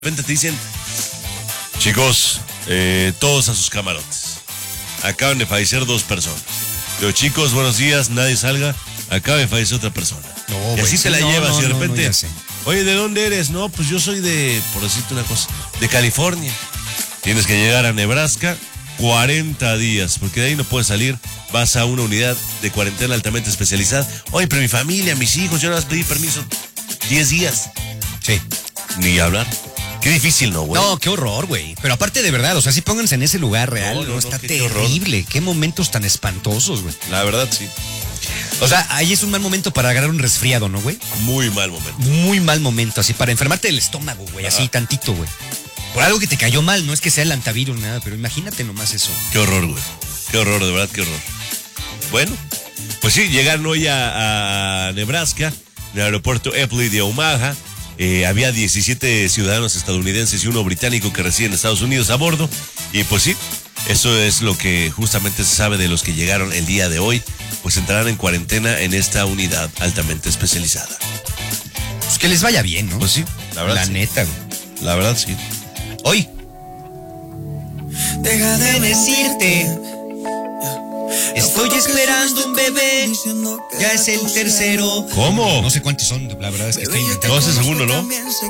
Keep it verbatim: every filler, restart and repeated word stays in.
De repente te dicen, chicos, eh, todos a sus camarotes. Acaban de fallecer dos personas. Pero chicos, buenos días, nadie salga. Acaba de fallecer otra persona. No, y güey, así sí, te la no, llevas no, y de no, repente, no, oye, ¿de dónde eres? No, pues yo soy de, por decirte una cosa, de California. Tienes que llegar a Nebraska cuarenta días, porque de ahí no puedes salir. Vas a una unidad de cuarentena altamente especializada. Oye, pero mi familia, mis hijos, yo no vas a pedir permiso. diez días. Sí. Ni hablar. Qué difícil, ¿no, güey? No, qué horror, güey. Pero aparte de verdad, o sea, sí pónganse en ese lugar real, No, ¿no? no, no, Está qué- qué terrible. Qué, momentos tan espantosos, güey. La verdad, sí. O sea, ahí es un mal momento para agarrar un resfriado, ¿no, güey? Muy mal momento. Muy mal momento, así, para enfermarte del estómago, güey, así tantito, güey. Por algo que te cayó mal, no es que sea el antivirus ni nada, pero imagínate nomás eso. Qué horror, güey. Qué horror, de verdad, qué horror. Bueno, pues sí, llegaron hoy a, a Nebraska, en el aeropuerto Eppley de Omaha. Eh, había diecisiete ciudadanos estadounidenses y uno británico que residen en Estados Unidos a bordo. Y pues sí, eso es lo que justamente se sabe de los que llegaron el día de hoy. Pues entrarán en cuarentena en esta unidad altamente especializada. Pues que les vaya bien, ¿no? Pues sí, la verdad La sí. neta, güey. La verdad sí. Hoy. Deja de decirte, Estoy esperando un bebé. Ya es el tercero. ¿Cómo? No sé cuántos son, la verdad es que estoy inventando. No sé, segundo, ¿no?